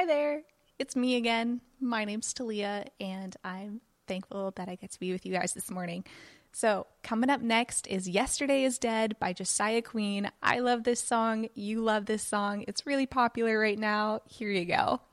Hi there, it's me again. My name's Talia, and I'm thankful that I get to be with you guys this morning. So, coming up next is Yesterday is Dead by Josiah Queen. I love this song. You love this song. It's really popular right now. Here you go.